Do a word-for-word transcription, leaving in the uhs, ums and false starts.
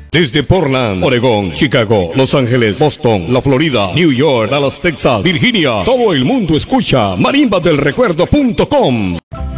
Desde Portland, Oregón, Chicago, Los Ángeles, Boston, la Florida, New York, Dallas, Texas, Virginia, todo el mundo escucha marimba del recuerdo punto com.